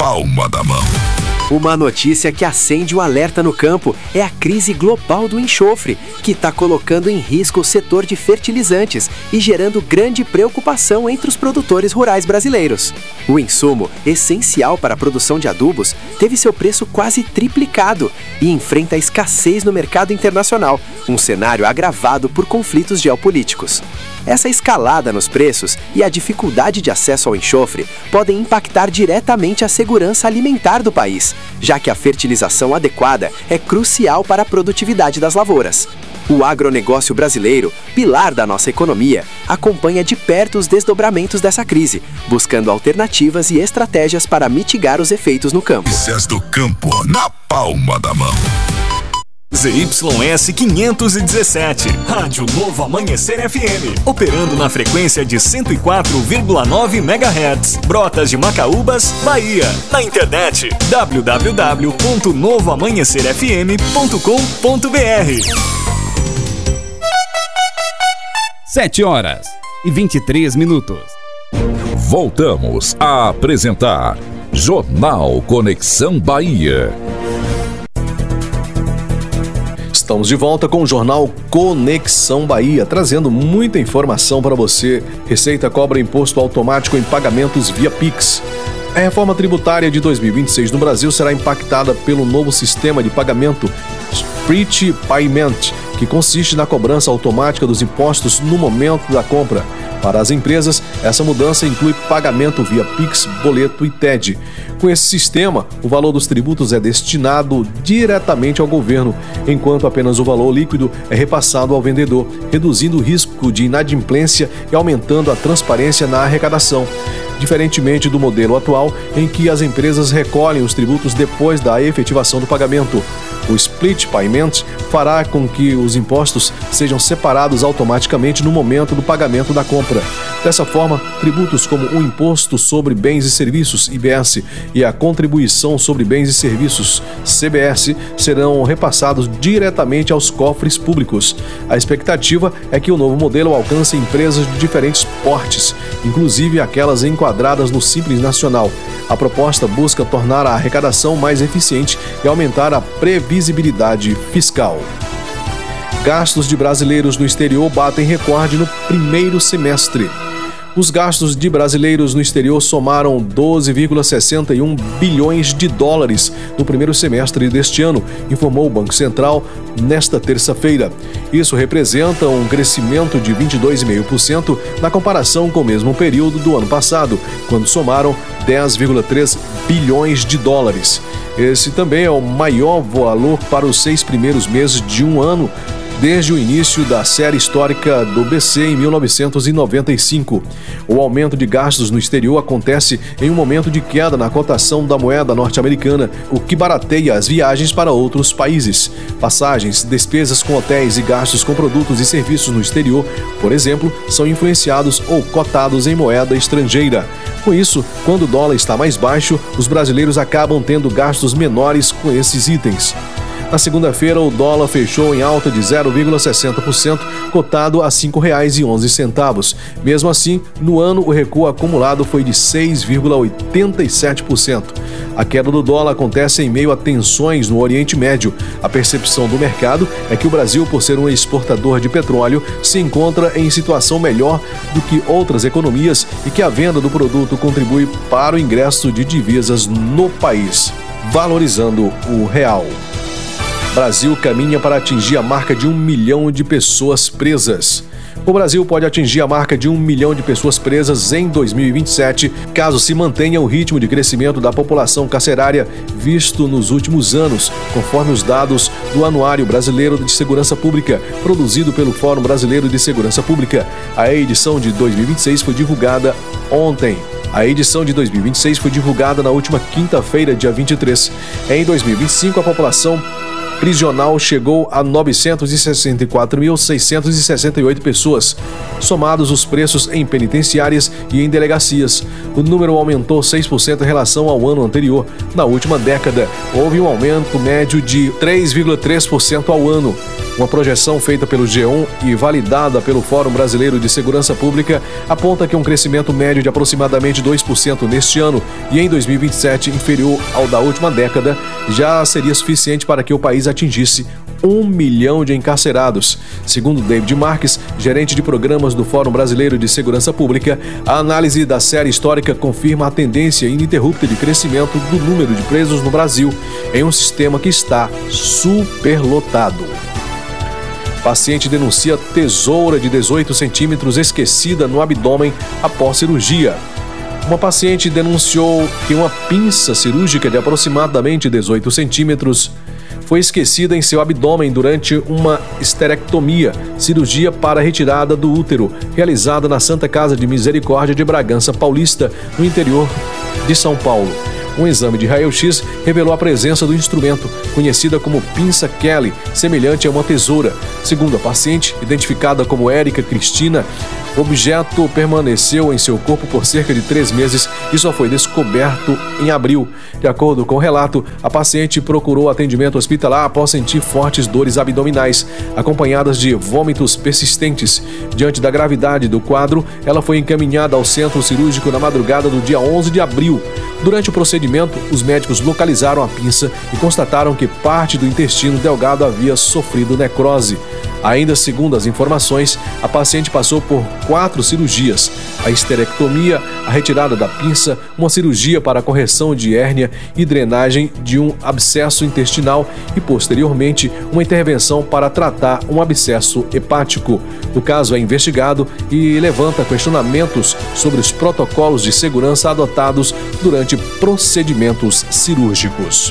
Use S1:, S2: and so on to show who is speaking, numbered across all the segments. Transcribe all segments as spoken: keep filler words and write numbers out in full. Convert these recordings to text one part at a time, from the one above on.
S1: palma da mão.
S2: Uma notícia que acende o alerta no campo é a crise global do enxofre, que está colocando em risco o setor de fertilizantes e gerando grande preocupação entre os produtores rurais brasileiros. O insumo, essencial para a produção de adubos, teve seu preço quase triplicado e enfrenta a escassez no mercado internacional, um cenário agravado por conflitos geopolíticos. Essa escalada nos preços e a dificuldade de acesso ao enxofre podem impactar diretamente a segurança alimentar do país, já que a fertilização adequada é crucial para a produtividade das lavouras. O agronegócio brasileiro, pilar da nossa economia, acompanha de perto os desdobramentos dessa crise, buscando alternativas e estratégias para mitigar os efeitos no campo.
S1: Notícias do campo na palma da mão.
S3: Z Y S quinhentos e dezessete, Rádio Novo Amanhecer F M, operando na frequência de cento e quatro vírgula nove megahertz, Brotas de Macaúbas, Bahia. Na internet, w w w ponto novo amanhecer f m ponto com ponto b r.
S4: sete horas e vinte e três minutos.
S1: Voltamos a apresentar Jornal Conexão Bahia.
S5: Estamos de volta com o Jornal Conexão Bahia, trazendo muita informação para você. Receita cobra imposto automático em pagamentos via Pix. A reforma tributária de dois mil e vinte e seis no Brasil será impactada pelo novo sistema de pagamento Split Payment, que consiste na cobrança automática dos impostos no momento da compra. Para as empresas, essa mudança inclui pagamento via Pix, boleto e T E D. Com esse sistema, o valor dos tributos é destinado diretamente ao governo, enquanto apenas o valor líquido é repassado ao vendedor, reduzindo o risco de inadimplência e aumentando a transparência na arrecadação. Diferentemente do modelo atual, em que as empresas recolhem os tributos depois da efetivação do pagamento. O Split Payment fará com que os impostos sejam separados automaticamente no momento do pagamento da compra. Dessa forma, tributos como o Imposto sobre Bens e Serviços, I B S, e a Contribuição sobre Bens e Serviços, C B S, serão repassados diretamente aos cofres públicos. A expectativa é que o novo modelo alcance empresas de diferentes portes, inclusive aquelas enquadradas no Simples Nacional. A proposta busca tornar a arrecadação mais eficiente e aumentar a previsibilidade fiscal. Gastos de brasileiros no exterior batem recorde no primeiro semestre. Os gastos de brasileiros no exterior somaram doze vírgula sessenta e um bilhões de dólares no primeiro semestre deste ano, informou o Banco Central nesta terça-feira. Isso representa um crescimento de vinte e dois vírgula cinco por cento na comparação com o mesmo período do ano passado, quando somaram dez vírgula três bilhões de dólares. Esse também é o maior valor para os seis primeiros meses de um ano, desde o início da série histórica do B C em mil novecentos e noventa e cinco. O aumento de gastos no exterior acontece em um momento de queda na cotação da moeda norte-americana, o que barateia as viagens para outros países. Passagens, despesas com hotéis e gastos com produtos e serviços no exterior, por exemplo, são influenciados ou cotados em moeda estrangeira. Com isso, quando o dólar está mais baixo, os brasileiros acabam tendo gastos menores com esses itens. Na segunda-feira, o dólar fechou em alta de zero vírgula sessenta por cento, cotado a cinco reais e onze centavos. Mesmo assim, no ano, o recuo acumulado foi de seis vírgula oitenta e sete por cento. A queda do dólar acontece em meio a tensões no Oriente Médio. A percepção do mercado é que o Brasil, por ser um exportador de petróleo, se encontra em situação melhor do que outras economias e que a venda do produto contribui para o ingresso de divisas no país, valorizando o real. Brasil caminha para atingir a marca de um milhão de pessoas presas. O Brasil pode atingir a marca de um milhão de pessoas presas em dois mil e vinte e sete, caso se mantenha o ritmo de crescimento da população carcerária visto nos últimos anos, conforme os dados do Anuário Brasileiro de Segurança Pública, produzido pelo Fórum Brasileiro de Segurança Pública. A edição de dois mil e vinte e seis foi divulgada ontem. A edição de dois mil e vinte e seis foi divulgada na última quinta-feira, dia vinte e três. Em dois mil e vinte e cinco, a população prisional chegou a novecentos e sessenta e quatro mil, seiscentos e sessenta e oito pessoas, somados os presos em penitenciárias e em delegacias. O número aumentou seis por cento em relação ao ano anterior. Na última década, houve um aumento médio de três vírgula três por cento ao ano. Uma projeção feita pelo G um e validada pelo Fórum Brasileiro de Segurança Pública aponta que um crescimento médio de aproximadamente dois por cento neste ano e em dois mil e vinte e sete, inferior ao da última década, já seria suficiente para que o país atingisse um milhão de encarcerados. Segundo David Marques, gerente de programas do Fórum Brasileiro de Segurança Pública, a análise da série histórica confirma a tendência ininterrupta de crescimento do número de presos no Brasil, em um sistema que está superlotado. Paciente denuncia tesoura de dezoito centímetros esquecida no abdômen após cirurgia. Uma paciente denunciou que uma pinça cirúrgica de aproximadamente dezoito centímetros foi esquecida em seu abdômen durante uma esterectomia, cirurgia para retirada do útero, realizada na Santa Casa de Misericórdia de Bragança Paulista, no interior de São Paulo. Um exame de raio-x revelou a presença do instrumento, conhecida como pinça Kelly, semelhante a uma tesoura. Segundo a paciente, identificada como Érica Cristina, o objeto permaneceu em seu corpo por cerca de três meses e só foi descoberto em abril. De acordo com o relato, a paciente procurou atendimento hospitalar após sentir fortes dores abdominais, acompanhadas de vômitos persistentes. Diante da gravidade do quadro, ela foi encaminhada ao centro cirúrgico na madrugada do dia onze de abril. Durante o procedimento, os médicos localizaram a pinça e constataram que parte do intestino delgado havia sofrido necrose. Ainda segundo as informações, a paciente passou por quatro cirurgias: a esterectomia, a retirada da pinça, uma cirurgia para a correção de hérnia e drenagem de um abscesso intestinal e, posteriormente, uma intervenção para tratar um abscesso hepático. O caso é investigado e levanta questionamentos sobre os protocolos de segurança adotados durante procedimentos cirúrgicos.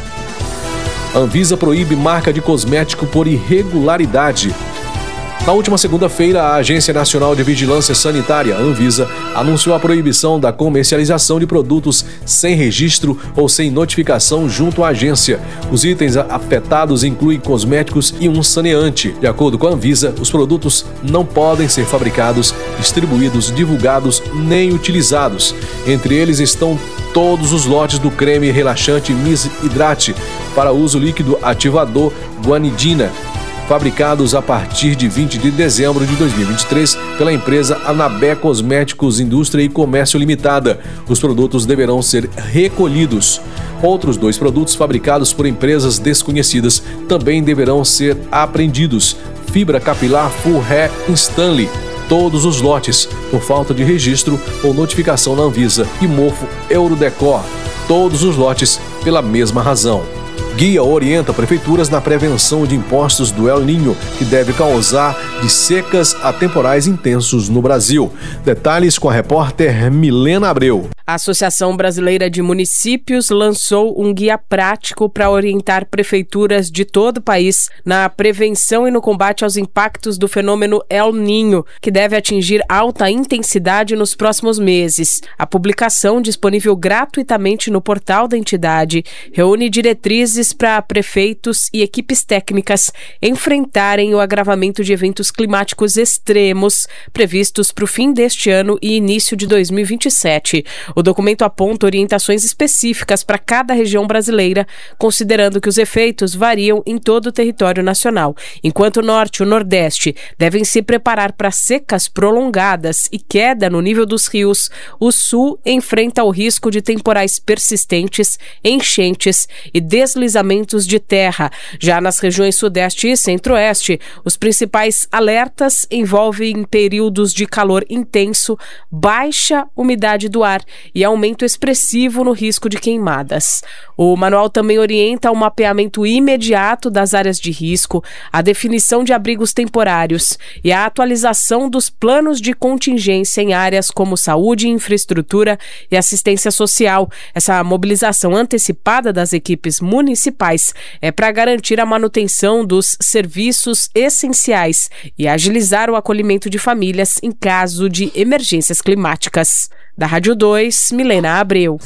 S5: Anvisa proíbe marca de cosmético por irregularidade. Na última segunda-feira, a Agência Nacional de Vigilância Sanitária, Anvisa, anunciou a proibição da comercialização de produtos sem registro ou sem notificação junto à agência. Os itens afetados incluem cosméticos e um saneante. De acordo com a Anvisa, os produtos não podem ser fabricados, distribuídos, divulgados nem utilizados. Entre eles estão todos os lotes do creme relaxante Miss Hidrate para uso líquido ativador guanidina, fabricados a partir de vinte de dezembro de dois mil e vinte e três pela empresa Anabé Cosméticos Indústria e Comércio Limitada. Os produtos deverão ser recolhidos. Outros dois produtos fabricados por empresas desconhecidas também deverão ser apreendidos: fibra capilar Full Hair Stanley, todos os lotes, por falta de registro ou notificação na Anvisa, e mofo Eurodecor, todos os lotes, pela mesma razão. Guia orienta prefeituras na prevenção de impostos do El Niño, que deve causar de secas a temporais intensos no Brasil. Detalhes com a repórter Milena Abreu.
S6: A Associação Brasileira de Municípios lançou um guia prático para orientar prefeituras de todo o país na prevenção e no combate aos impactos do fenômeno El Niño, que deve atingir alta intensidade nos próximos meses. A publicação, disponível gratuitamente no portal da entidade, reúne diretrizes para prefeitos e equipes técnicas enfrentarem o agravamento de eventos climáticos extremos previstos para o fim deste ano e início de dois mil e vinte e sete. O documento aponta orientações específicas para cada região brasileira, considerando que os efeitos variam em todo o território nacional. Enquanto o Norte e o Nordeste devem se preparar para secas prolongadas e queda no nível dos rios, o Sul enfrenta o risco de temporais persistentes, enchentes e deslizamentos de terra. Já nas regiões Sudeste e Centro-Oeste, os principais alertas envolvem períodos de calor intenso, baixa umidade do ar e aumento expressivo no risco de queimadas. O manual também orienta o mapeamento imediato das áreas de risco, a definição de abrigos temporários e a atualização dos planos de contingência em áreas como saúde, infraestrutura e assistência social. Essa mobilização antecipada das equipes municipais é para garantir a manutenção dos serviços essenciais e agilizar o acolhimento de famílias em caso de emergências climáticas. Da Rádio dois, Milena Abreu.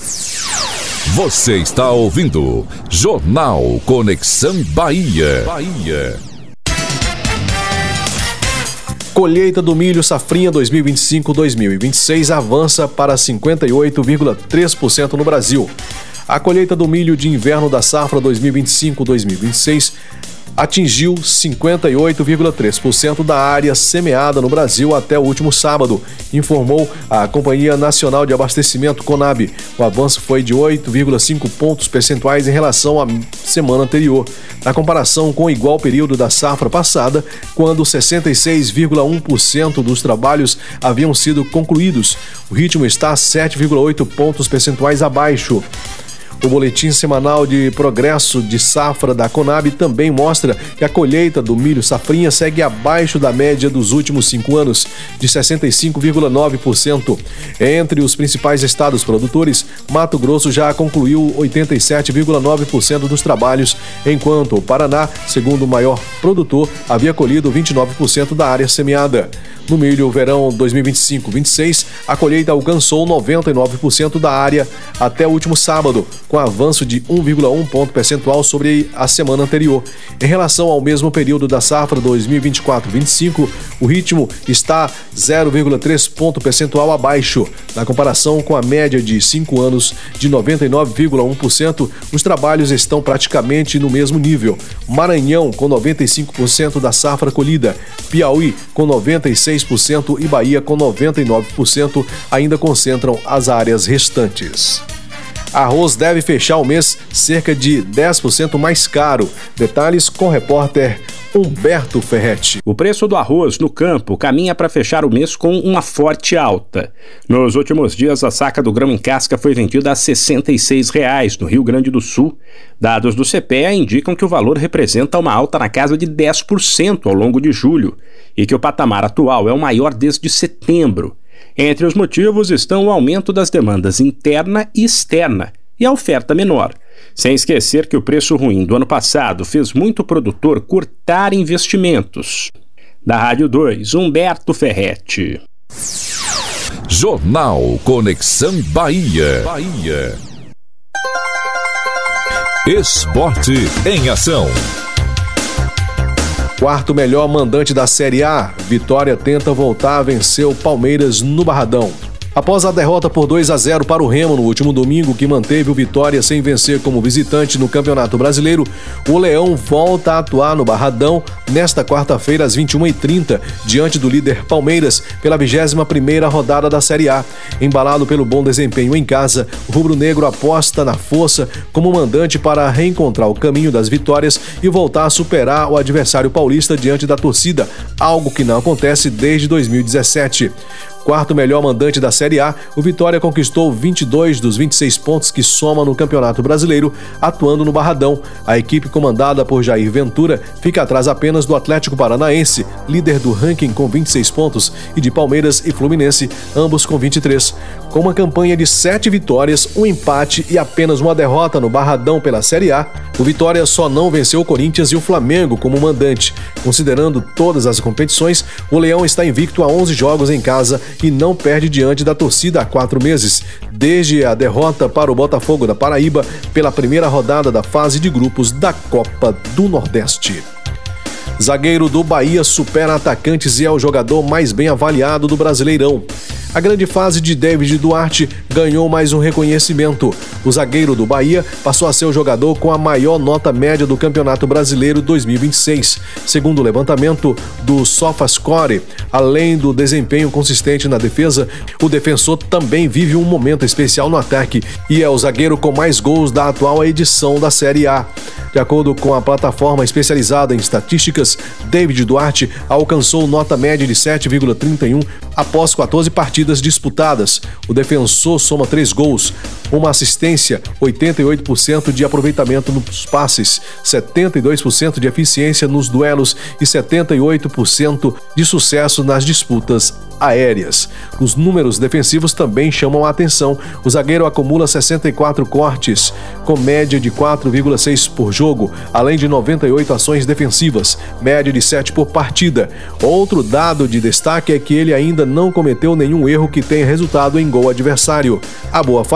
S1: Você está ouvindo Jornal Conexão Bahia. Bahia.
S5: Colheita do milho safrinha dois mil e vinte e cinco a dois mil e vinte e seis avança para cinquenta e oito vírgula três por cento no Brasil. A colheita do milho de inverno da safra dois mil e vinte e cinco a dois mil e vinte e seis atingiu cinquenta e oito vírgula três por cento da área semeada no Brasil até o último sábado, informou a Companhia Nacional de Abastecimento Conab. O avanço foi de oito vírgula cinco pontos percentuais em relação à semana anterior, na comparação com o igual período da safra passada, quando sessenta e seis vírgula um por cento dos trabalhos haviam sido concluídos. O ritmo está sete vírgula oito pontos percentuais abaixo. O boletim semanal de progresso de safra da Conab também mostra que a colheita do milho safrinha segue abaixo da média dos últimos cinco anos, de sessenta e cinco vírgula nove por cento. Entre os principais estados produtores, Mato Grosso já concluiu oitenta e sete vírgula nove por cento dos trabalhos, enquanto o Paraná, segundo o maior produtor, havia colhido vinte e nove por cento da área semeada. No milho verão dois mil e vinte e cinco vinte e seis, a colheita alcançou noventa e nove por cento da área até o último sábado, com avanço de um vírgula um ponto percentual sobre a semana anterior. Em relação ao mesmo período da safra dois mil e vinte e quatro vinte e cinco, o ritmo está zero vírgula três ponto percentual abaixo. Na comparação com a média de cinco anos de noventa e nove vírgula um por cento, os trabalhos estão praticamente no mesmo nível. Maranhão, com noventa e cinco por cento da safra colhida, Piauí, com noventa e seis por cento e Bahia, com noventa e nove por cento, ainda concentram as áreas restantes. Arroz deve fechar o mês cerca de dez por cento mais caro. Detalhes com o repórter Humberto Ferretti.
S7: O preço do arroz no campo caminha para fechar o mês com uma forte alta. Nos últimos dias, a saca do grão em casca foi vendida a sessenta e seis reais no Rio Grande do Sul. Dados do C P E A indicam que o valor representa uma alta na casa de dez por cento ao longo de julho e que o patamar atual é o maior desde setembro. Entre os motivos estão o aumento das demandas interna e externa e a oferta menor. Sem esquecer que o preço ruim do ano passado fez muito produtor cortar investimentos. Da Rádio dois, Humberto Ferretti.
S1: Jornal Conexão Bahia. Bahia. Esporte em ação.
S5: Quarto melhor mandante da Série A, Vitória tenta voltar a vencer o Palmeiras no Barradão. Após a derrota por dois a zero para o Remo no último domingo, que manteve o Vitória sem vencer como visitante no Campeonato Brasileiro, o Leão volta a atuar no Barradão nesta quarta-feira às vinte e uma e trinta, diante do líder Palmeiras, pela vigésima primeira rodada da Série A. Embalado pelo bom desempenho em casa, o rubro-negro aposta na força como mandante para reencontrar o caminho das vitórias e voltar a superar o adversário paulista diante da torcida, algo que não acontece desde dois mil e dezessete. Quarto melhor mandante da Série A, o Vitória conquistou vinte e dois dos vinte e seis pontos que soma no Campeonato Brasileiro, atuando no Barradão. A equipe comandada por Jair Ventura fica atrás apenas do Atlético Paranaense, líder do ranking com vinte e seis pontos, e de Palmeiras e Fluminense, ambos com vinte e três. Com uma campanha de sete vitórias, um empate e apenas uma derrota no Barradão pela Série A, o Vitória só não venceu o Corinthians e o Flamengo como mandante. Considerando todas as competições, o Leão está invicto a onze jogos em casa e não perde diante da torcida há quatro meses, desde a derrota para o Botafogo da Paraíba pela primeira rodada da fase de grupos da Copa do Nordeste. Zagueiro do Bahia supera atacantes e é o jogador mais bem avaliado do Brasileirão. A grande fase de David Duarte ganhou mais um reconhecimento. O zagueiro do Bahia passou a ser o jogador com a maior nota média do Campeonato Brasileiro dois mil e vinte e seis, segundo o levantamento do SofaScore. Além do desempenho consistente na defesa, o defensor também vive um momento especial no ataque e é o zagueiro com mais gols da atual edição da Série A. De acordo com a plataforma especializada em estatísticas, David Duarte alcançou nota média de sete vírgula trinta e um após quatorze partidas disputadas. O defensor soma três gols, uma assistência, oitenta e oito por cento de aproveitamento nos passes, setenta e dois por cento de eficiência nos duelos e setenta e oito por cento de sucesso nas disputas aéreas. Os números defensivos também chamam a atenção. O zagueiro acumula sessenta e quatro cortes, com média de quatro vírgula seis por jogo, além de noventa e oito ações defensivas, média de sete por partida. Outro dado de destaque é que ele ainda não cometeu nenhum erro que tenha resultado em gol adversário. A boa fase foi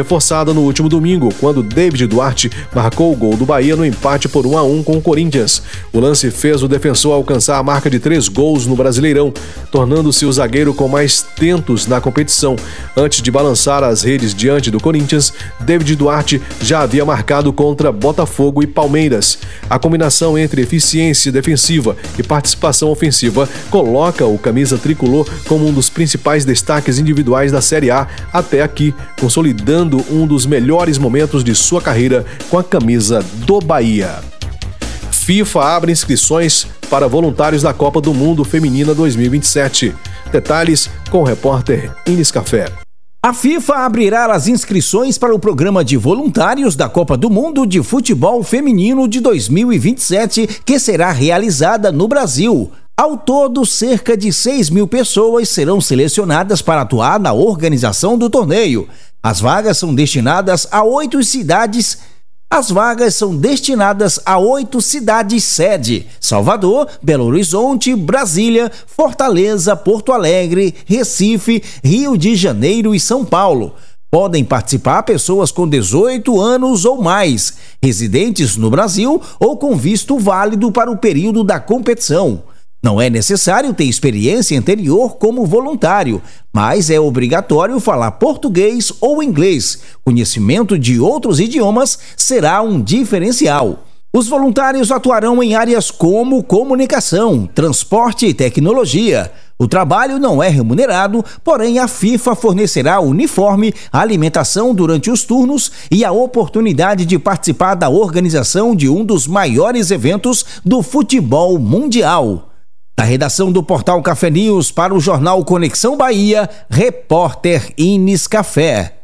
S5: reforçada no último domingo, quando David Duarte marcou o gol do Bahia no empate por um a um com o Corinthians. O lance fez o defensor alcançar a marca de três gols no Brasileirão, tornando-se o zagueiro com mais tentos na competição. Antes de balançar as redes diante do Corinthians, David Duarte já havia marcado contra Botafogo e Palmeiras. A combinação entre eficiência defensiva e participação ofensiva coloca o camisa tricolor como um dos principais destaques individuais da Série A até aqui, consolidando um dos melhores momentos de sua carreira com a camisa do Bahia. FIFA abre inscrições para voluntários da Copa do Mundo Feminina dois mil e vinte e sete. Detalhes com o repórter Ines Café.
S8: A FIFA abrirá as inscrições para o programa de voluntários da Copa do Mundo de Futebol Feminino de dois mil e vinte e sete, que será realizada no Brasil. Ao todo, cerca de seis mil pessoas serão selecionadas para atuar na organização do torneio. As vagas são destinadas a oito cidades As vagas são destinadas a oito cidades-sede: Salvador, Belo Horizonte, Brasília, Fortaleza, Porto Alegre, Recife, Rio de Janeiro e São Paulo. Podem participar pessoas com dezoito anos ou mais, residentes no Brasil ou com visto válido para o período da competição. Não é necessário ter experiência anterior como voluntário, mas é obrigatório falar português ou inglês. Conhecimento de outros idiomas será um diferencial. Os voluntários atuarão em áreas como comunicação, transporte e tecnologia. O trabalho não é remunerado, porém a FIFA fornecerá uniforme, alimentação durante os turnos e a oportunidade de participar da organização de um dos maiores eventos do futebol mundial. Da redação do portal Café News para o jornal Conexão Bahia, repórter Ines Café.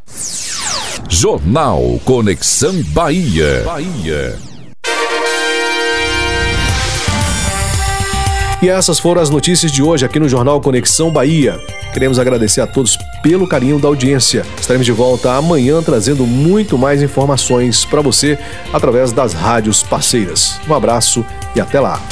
S1: Jornal Conexão Bahia. Bahia.
S5: E essas foram as notícias de hoje aqui no Jornal Conexão Bahia. Queremos agradecer a todos pelo carinho da audiência. Estaremos de volta amanhã trazendo muito mais informações para você através das rádios parceiras. Um abraço e até lá.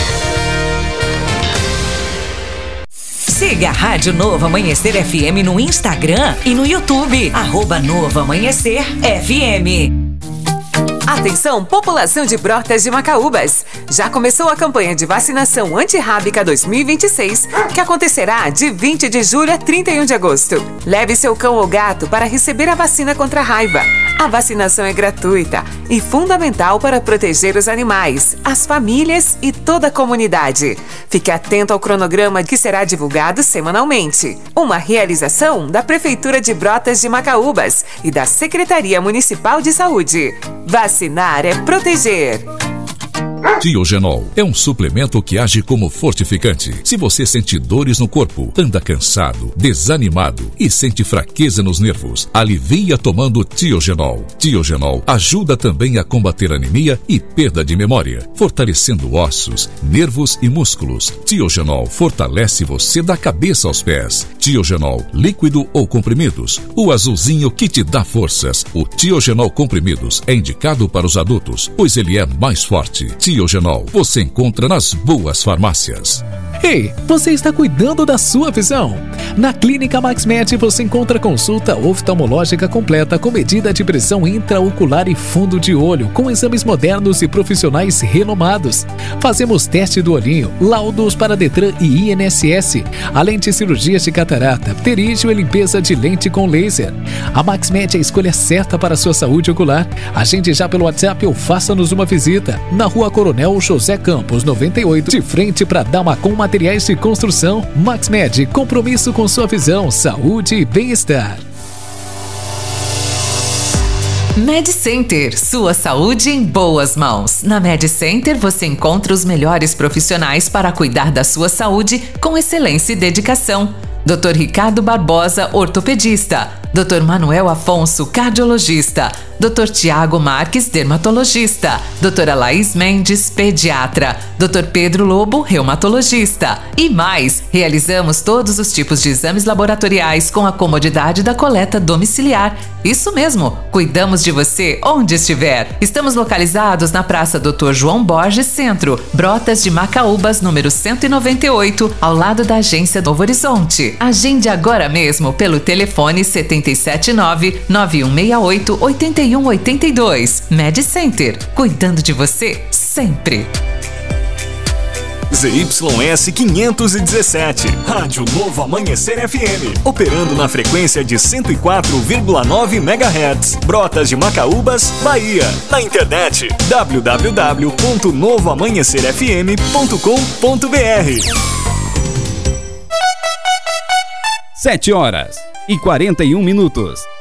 S9: Siga a Rádio Novo Amanhecer F M no Instagram e no YouTube, arroba Novo Amanhecer F M. Atenção, população de Brotas de Macaúbas! Já começou a campanha de vacinação antirrábica dois mil e vinte e seis, que acontecerá de vinte de julho a trinta e um de agosto. Leve seu cão ou gato para receber a vacina contra a raiva. A vacinação é gratuita e fundamental para proteger os animais, as famílias e toda a comunidade. Fique atento ao cronograma que será divulgado semanalmente. Uma realização da Prefeitura de Brotas de Macaúbas e da Secretaria Municipal de Saúde. Vacinar é proteger.
S1: Tiogenol é um suplemento que age como fortificante. Se você sente dores no corpo, anda cansado, desanimado e sente fraqueza nos nervos, alivia tomando Tiogenol. Tiogenol ajuda também a combater anemia e perda de memória, fortalecendo ossos, nervos e músculos. Tiogenol fortalece você da cabeça aos pés. Tiogenol, líquido ou comprimidos, o azulzinho que te dá forças. O Tiogenol comprimidos é indicado para os adultos, pois ele é mais forte. Tiogenol você encontra nas boas farmácias.
S10: Ei, você está cuidando da sua visão? Na Clínica MaxMed você encontra consulta oftalmológica completa com medida de pressão intraocular e fundo de olho, com exames modernos e profissionais renomados. Fazemos teste do olhinho, laudos para Detran e I N S S, além de cirurgias de catarata, pterígio e limpeza de lente com laser. A MaxMed é a escolha certa para a sua saúde ocular. Agende já pelo WhatsApp ou faça-nos uma visita. Na Rua Coronel José Campos, noventa e oito, de frente para Damacom Materiais de Construção. MaxMed, compromisso com sua visão, saúde e bem-estar.
S9: MedCenter, sua saúde em boas mãos. Na MedCenter você encontra os melhores profissionais para cuidar da sua saúde com excelência e dedicação. doutor Ricardo Barbosa, ortopedista. doutor Manuel Afonso, cardiologista. doutor Tiago Marques, dermatologista. doutora Laís Mendes, pediatra. doutor Pedro Lobo, reumatologista. E mais, realizamos todos os tipos de exames laboratoriais com a comodidade da coleta domiciliar. Isso mesmo, cuidamos de você onde estiver. Estamos localizados na Praça doutor João Borges Centro, Brotas de Macaúbas, número cento e noventa e oito, ao lado da agência Novo Horizonte. Agende agora mesmo pelo telefone setenta sete nove, nove um seis oito, oito um oito dois. Med Center, cuidando de você sempre.
S3: Z Y S quinhentos e dezessete, Rádio Novo Amanhecer F M, operando na frequência de cento e quatro vírgula nove megahertz, Brotas de Macaúbas, Bahia. Na internet, w w w ponto novo amanhecer f m ponto com ponto b r.
S4: sete horas e quarenta e um minutos.